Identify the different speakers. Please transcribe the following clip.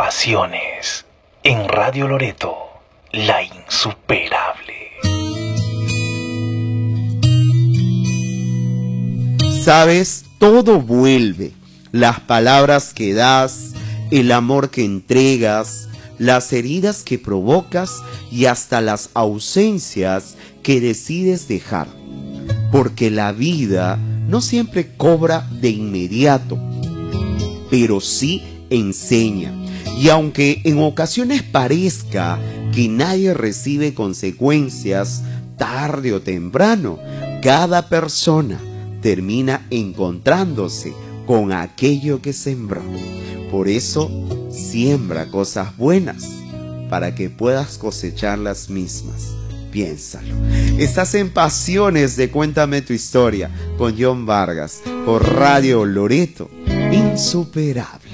Speaker 1: Pasiones en Radio Loreto, la insuperable.
Speaker 2: Sabes, todo vuelve. Las palabras que das, el amor que entregas, las heridas que provocas y hasta las ausencias que decides dejar. Porque la vida no siempre cobra de inmediato, pero sí enseña. Y aunque en ocasiones parezca que nadie recibe consecuencias, tarde o temprano, cada persona termina encontrándose con aquello que sembró. Por eso, siembra cosas buenas para que puedas cosechar las mismas. Piénsalo. Estás en Pasiones de Cuéntame tu Historia con John Vargas por Radio Loreto, insuperable.